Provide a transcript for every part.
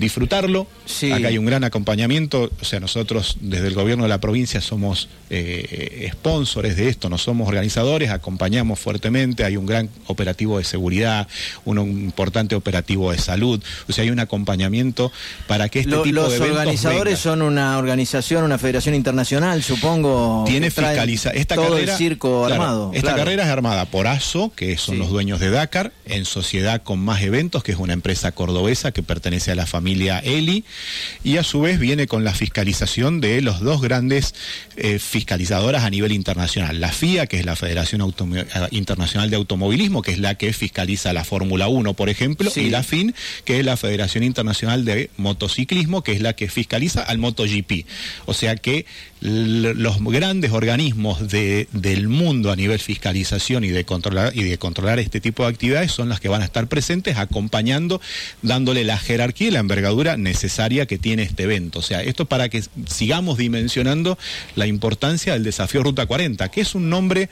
disfrutarlo. Sí. Acá hay un gran acompañamiento, o sea, nosotros desde el gobierno de la provincia somos sponsores de esto, no somos organizadores, acompañamos fuertemente, hay un gran operativo de seguridad, un importante operativo de salud, o sea, hay un acompañamiento para que tipo de eventos los organizadores son una organización, una federación internacional, supongo. Tiene fiscaliza esta todo carrera, el circo claro, armado. Esta carrera es armada por ASO, que son los dueños de Dakar, en sociedad con Más Eventos, que es una empresa cordobesa que pertenece a la familia Eli, y a su vez viene con la fiscalización de los dos grandes fiscalizadoras a nivel internacional, la FIA, que es la Federación Internacional de Automovilismo, que es la que fiscaliza la Fórmula 1, por ejemplo, y la FIN, que es la Federación Internacional de Motociclismo, que es la que fiscaliza al MotoGP. O sea que los grandes organismos del mundo a nivel fiscalización y de controlar este tipo de actividades son las que van a estar presentes, acompañando, dándole la jerarquía y la envergadura necesaria que tiene este evento. O sea, esto para que sigamos dimensionando la importancia del desafío Ruta 40, que es un nombre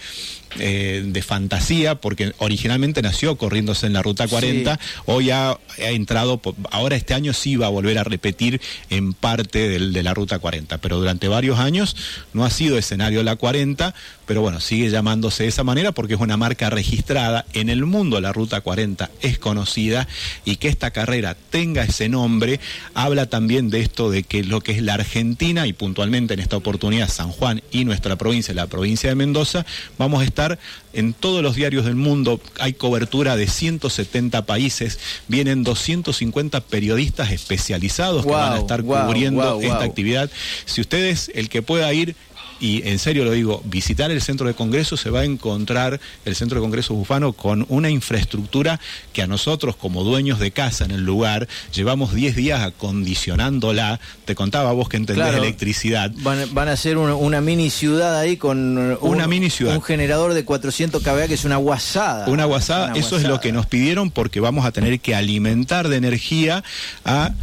de fantasía, porque originalmente nació corriéndose en la Ruta 40, hoy ha entrado, ahora este año sí va a volver a repetir en parte de la Ruta 40, pero durante varios años no ha sido escenario la 40, pero bueno, sigue llamándose de esa manera porque es una marca registrada en el mundo. La Ruta 40 es conocida, y que esta carrera tenga ese nombre habla también de esto, de que lo que es la Argentina, y puntualmente en esta oportunidad San Juan y nuestra provincia, la provincia de Mendoza, vamos a estar en todos los diarios del mundo. Hay cobertura de 170 países, vienen 250 periodistas especializados que van a estar cubriendo esta actividad. Si ustedes, el que pueda ir, y en serio lo digo, visitar el centro de congresos, se va a encontrar el centro de congresos Bufano con una infraestructura que a nosotros como dueños de casa en el lugar llevamos 10 días acondicionándola. Te contaba vos que entendés electricidad. Van a hacer una mini ciudad ahí con un generador de 400 kVA, que es una guasada. Una guasada, eso es lo que nos pidieron, porque vamos a tener que alimentar de energía a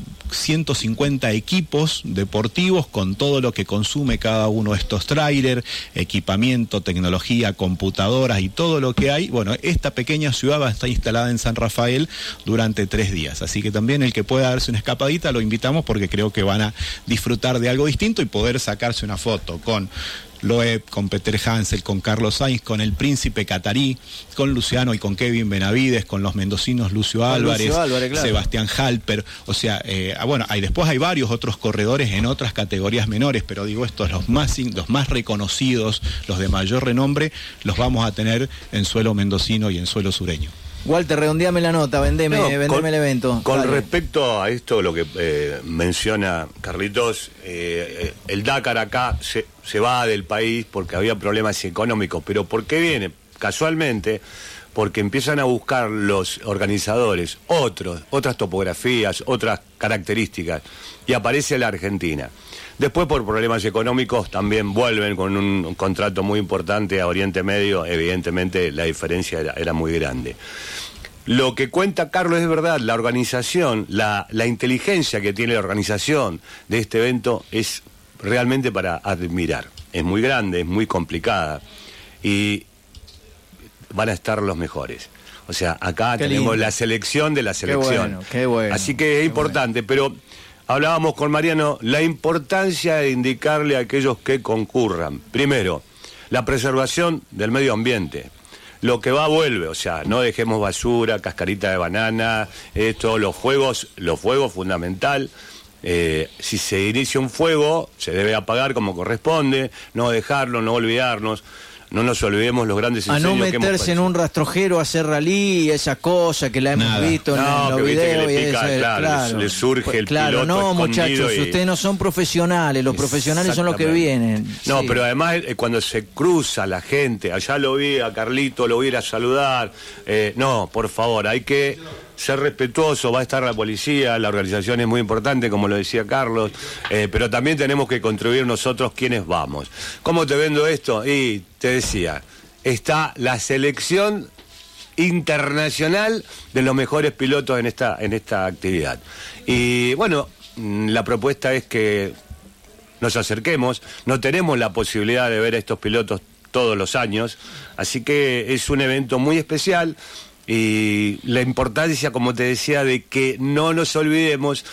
150 equipos deportivos con todo lo que consume cada uno de estos trailers, equipamiento, tecnología, computadoras y todo lo que hay. Bueno, esta pequeña ciudad va a estar instalada en San Rafael durante 3 días, así que también el que pueda darse una escapadita lo invitamos, porque creo que van a disfrutar de algo distinto y poder sacarse una foto con Loeb, con Peter Hansel, con Carlos Sainz, con el príncipe catarí, con Luciano y con Kevin Benavides, con los mendocinos Lucio Álvarez, claro, Sebastián Halper. O sea, bueno, después hay varios otros corredores en otras categorías menores, pero digo, estos los más reconocidos, los de mayor renombre, los vamos a tener en suelo mendocino y en suelo sureño. Walter, redondeame la nota, vendeme el evento. Con respecto a esto, lo que menciona Carlitos, el Dakar acá se va del país porque había problemas económicos, pero ¿por qué viene? Casualmente, porque empiezan a buscar los organizadores otras topografías, otras características, y aparece la Argentina. Después, por problemas económicos, también vuelven con un contrato muy importante a Oriente Medio. Evidentemente la diferencia era muy grande. Lo que cuenta Carlos es verdad, la organización, la inteligencia que tiene la organización de este evento es realmente para admirar. Es muy grande, es muy complicada, y van a estar los mejores. O sea, acá tenemos la selección de la selección. Qué bueno. Así que es importante, pero hablábamos con Mariano, la importancia de indicarle a aquellos que concurran. Primero, la preservación del medio ambiente. Lo que va vuelve, o sea, no dejemos basura, cascarita de banana, los fuegos fundamental. Si se inicia un fuego, se debe apagar como corresponde, no dejarlo, no olvidarnos. No nos olvidemos los grandes incendios que hemos padecido. A no meterse en un rastrojero a hacer ralí y esa cosa que la hemos visto en los videos. Le surge el piloto no, escondido. Muchachos, ustedes no son profesionales, los profesionales son los que vienen. No, pero además cuando se cruza la gente, allá lo vi a Carlito, lo voy a ir a saludar. No, por favor, hay que ser respetuoso, va a estar la policía, la organización es muy importante, como lo decía Carlos, pero también tenemos que contribuir nosotros quienes vamos. ¿Cómo te vendo esto? Y te decía, está la selección internacional de los mejores pilotos en esta actividad. Y bueno, la propuesta es que nos acerquemos, no tenemos la posibilidad de ver a estos pilotos todos los años, así que es un evento muy especial. Y la importancia, como te decía, de que no nos olvidemos